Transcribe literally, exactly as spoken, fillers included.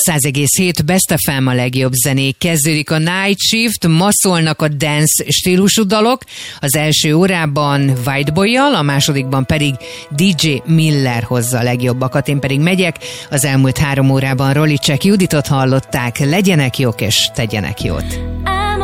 száz egész hét Best ef em, a legjobb zenék. Kezdődik a Night Shift, ma szólnak a dance stílusú dalok. Az első órában Whiteboy-jal, a másodikban pedig dé dzsé Miller hozza a legjobbakat. Én pedig megyek. Az elmúlt három órában Rolicek Juditot hallották. Legyenek jók és tegyenek jót.